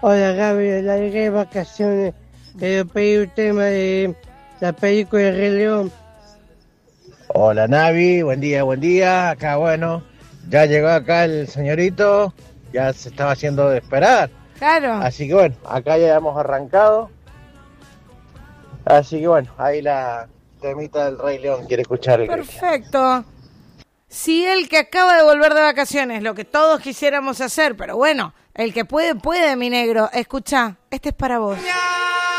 Hola Gaby, largué de vacaciones. Quiero pedir un tema de la película de Rey León. Hola Navi, buen día. Acá bueno, ya llegó acá el señorito, ya se estaba haciendo de esperar. Claro. Así que bueno, acá ya hemos arrancado. Así que bueno, ahí la temita del Rey León quiere escuchar el Cristian. Perfecto. Si el que acaba de volver de vacaciones, lo que todos quisiéramos hacer, pero bueno, el que puede, puede, mi negro. Escucha, este es para vos.